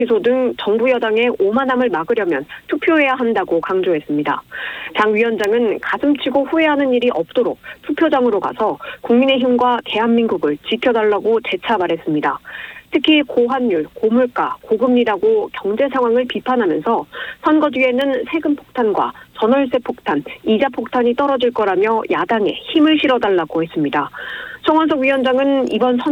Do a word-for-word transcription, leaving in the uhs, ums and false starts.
취소 등 정부 여당의 오만함을 막으려면 투표해야 한다고 강조했습니다. 장 위원장은 가슴치고 후회하는 일이 없도록 투표장으로 가서 국민의힘과 대한민국을 지켜달라고 재차 말했습니다. 특히 고환율, 고물가, 고금리라고 경제 상황을 비판하면서 선거 뒤에는 세금 폭탄과 전월세 폭탄, 이자 폭탄이 떨어질 거라며 야당에 힘을 실어달라고 했습니다. 송원석 위원장은 이번 선